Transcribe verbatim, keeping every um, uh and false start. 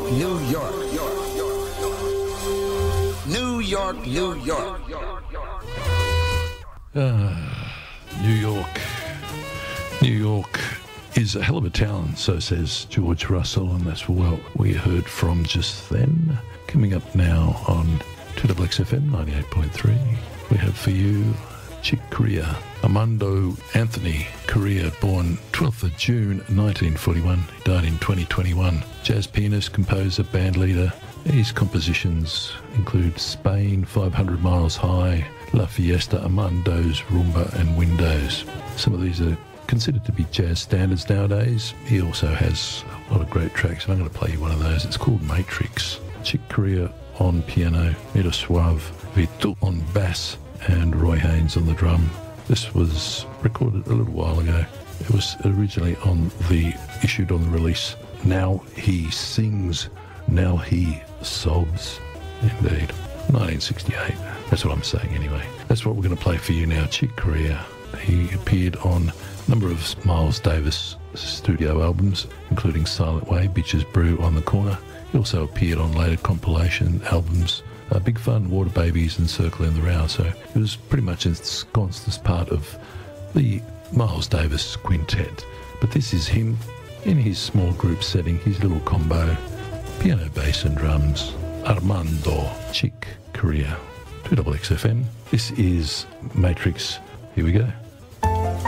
New York. New York, New York. Ah, New York. New York is a hell of a town, so says George Russell, and that's what we heard from just then. Coming up now on two X X F M ninety-eight point three, we have for you Chick Corea. Armando Anthony Corea, born twelfth of June nineteen forty-one, he died in twenty twenty-one. Jazz pianist, composer, band leader. His compositions include Spain, five hundred miles High, La Fiesta, Armando's Rumba and Windows. Some of these are considered to be jazz standards nowadays. He also has a lot of great tracks, and I'm going to play you one of those. It's called Matrix. Chick Corea on piano, Miroslav Vitu on bass, and Roy Haynes on the drum. This was recorded a little while ago. It was originally on the, issued on the release, Now He Sings, Now He Sobs. Indeed. nineteen sixty-eight. That's what I'm saying anyway. That's what we're going to play for you now, Chick Corea. He appeared on a number of Miles Davis studio albums, including Silent Way, Bitches Brew on the Corner. He also appeared on later compilation albums, uh, Big Fun, Water Babies and Circle in the Row. So he was pretty much ensconced as part of the Miles Davis quintet. But this is him in his small group setting, his little combo, piano, bass and drums, Armando Chick Corea. two X X F M. This is Matrix. Here we go.